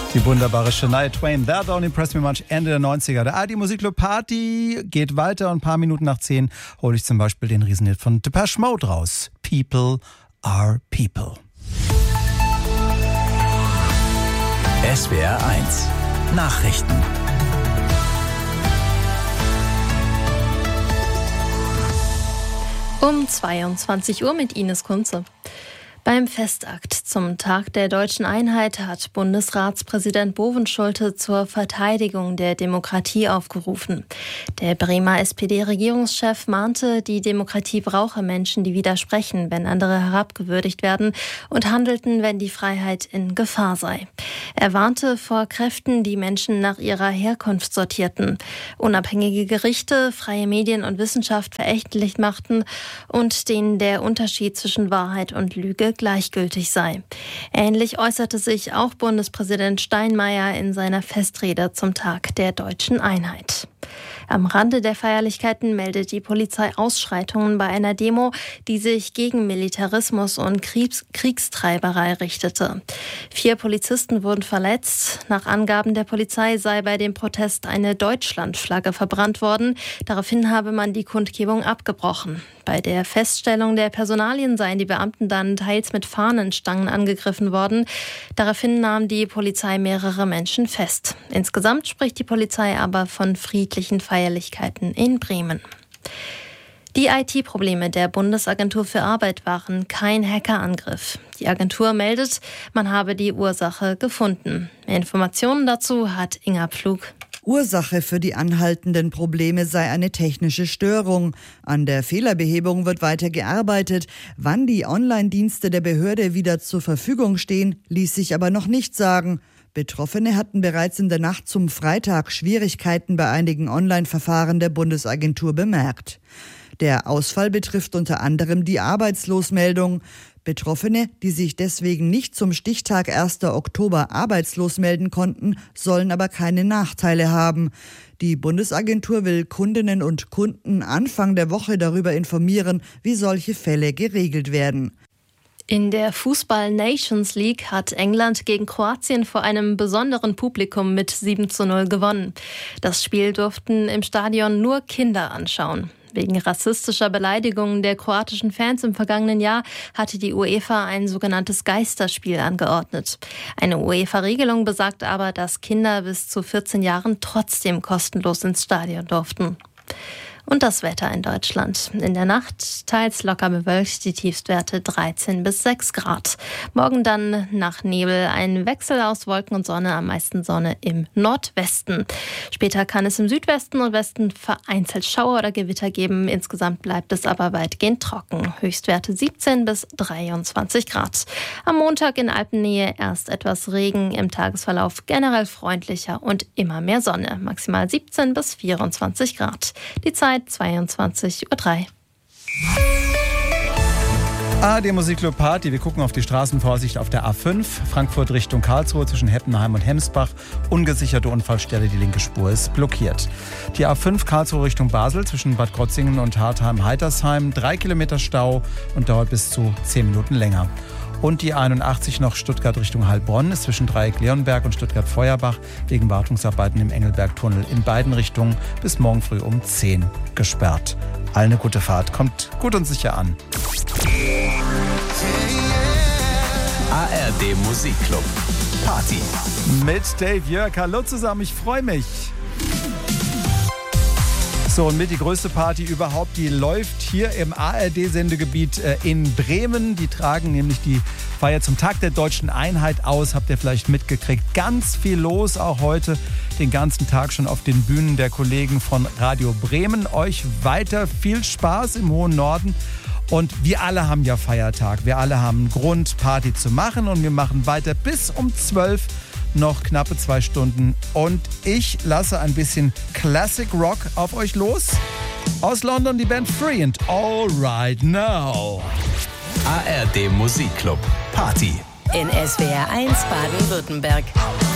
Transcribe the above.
Die wunderbare Shania Twain, That Don't Impress Me Much, Ende der 90er. Der ARD Musikclub Party geht weiter und ein paar Minuten nach 10 hole ich zum Beispiel den Riesenhit von Depeche Mode raus. People are People. SWR 1 Nachrichten. Um 22 Uhr mit Ines Kunze. Beim Festakt zum Tag der Deutschen Einheit hat Bundesratspräsident Bovenschulte zur Verteidigung der Demokratie aufgerufen. Der Bremer SPD-Regierungschef mahnte, die Demokratie brauche Menschen, die widersprechen, wenn andere herabgewürdigt werden und handelten, wenn die Freiheit in Gefahr sei. Er warnte vor Kräften, die Menschen nach ihrer Herkunft sortierten, unabhängige Gerichte, freie Medien und Wissenschaft verächtlich machten und denen der Unterschied zwischen Wahrheit und Lüge gleichgültig sei. Ähnlich äußerte sich auch Bundespräsident Steinmeier in seiner Festrede zum Tag der Deutschen Einheit. Am Rande der Feierlichkeiten meldet die Polizei Ausschreitungen bei einer Demo, die sich gegen Militarismus und Kriegstreiberei richtete. 4 Polizisten wurden verletzt. Nach Angaben der Polizei sei bei dem Protest eine Deutschlandflagge verbrannt worden. Daraufhin habe man die Kundgebung abgebrochen. Bei der Feststellung der Personalien seien die Beamten dann teils mit Fahnenstangen angegriffen worden. Daraufhin nahm die Polizei mehrere Menschen fest. Insgesamt spricht die Polizei aber von friedlichen Feierlichkeiten in Bremen. Die IT-Probleme der Bundesagentur für Arbeit waren kein Hackerangriff. Die Agentur meldet, man habe die Ursache gefunden. Mehr Informationen dazu hat Inga Pflug. Ursache für die anhaltenden Probleme sei eine technische Störung. An der Fehlerbehebung wird weiter gearbeitet. Wann die Online-Dienste der Behörde wieder zur Verfügung stehen, ließ sich aber noch nicht sagen. Betroffene hatten bereits in der Nacht zum Freitag Schwierigkeiten bei einigen Online-Verfahren der Bundesagentur bemerkt. Der Ausfall betrifft unter anderem die Arbeitslosmeldung. Betroffene, die sich deswegen nicht zum Stichtag 1. Oktober arbeitslos melden konnten, sollen aber keine Nachteile haben. Die Bundesagentur will Kundinnen und Kunden Anfang der Woche darüber informieren, wie solche Fälle geregelt werden. In der Fußball-Nations League hat England gegen Kroatien vor einem besonderen Publikum mit 7:0 gewonnen. Das Spiel durften im Stadion nur Kinder anschauen. Wegen rassistischer Beleidigungen der kroatischen Fans im vergangenen Jahr hatte die UEFA ein sogenanntes Geisterspiel angeordnet. Eine UEFA-Regelung besagt aber, dass Kinder bis zu 14 Jahren trotzdem kostenlos ins Stadion durften. Und das Wetter in Deutschland. In der Nacht teils locker bewölkt, die Tiefstwerte 13 bis 6 Grad. Morgen dann nach Nebel ein Wechsel aus Wolken und Sonne, am meisten Sonne im Nordwesten. Später kann es im Südwesten und Westen vereinzelt Schauer oder Gewitter geben. Insgesamt bleibt es aber weitgehend trocken. Höchstwerte 17 bis 23 Grad. Am Montag in Alpennähe erst etwas Regen, im Tagesverlauf generell freundlicher und immer mehr Sonne. Maximal 17 bis 24 Grad. Die Zeit 22:03 Uhr. ARD Musikclub Party. Wir gucken auf die Straßenvorsicht auf der A5. Frankfurt Richtung Karlsruhe zwischen Heppenheim und Hemsbach. Ungesicherte Unfallstelle, die linke Spur ist blockiert. Die A5 Karlsruhe Richtung Basel zwischen Bad Krotzingen und Hartheim-Heitersheim. 3 Kilometer Stau und dauert bis zu 10 Minuten länger. Und die 81 noch Stuttgart Richtung Heilbronn ist zwischen Dreieck-Leonberg und Stuttgart-Feuerbach wegen Wartungsarbeiten im Engelbergtunnel in beiden Richtungen bis morgen früh um 10 gesperrt. Allen eine gute Fahrt. Kommt gut und sicher an. ARD Musikclub Party mit Dave Jörg. Hallo zusammen, ich freue mich. So, und mit die größte Party überhaupt, die läuft hier im ARD-Sendegebiet in Bremen. Die tragen nämlich die Feier zum Tag der Deutschen Einheit aus. Habt ihr vielleicht mitgekriegt. Ganz viel los auch heute, den ganzen Tag schon auf den Bühnen der Kollegen von Radio Bremen. Euch weiter viel Spaß im hohen Norden. Und wir alle haben ja Feiertag. Wir alle haben einen Grund, Party zu machen. Und wir machen weiter bis um 12 noch knappe 2 Stunden. Und ich lasse ein bisschen Classic Rock auf euch los. Aus London die Band Free and All Right Now. ARD Musikclub Party in SWR 1 Baden-Württemberg.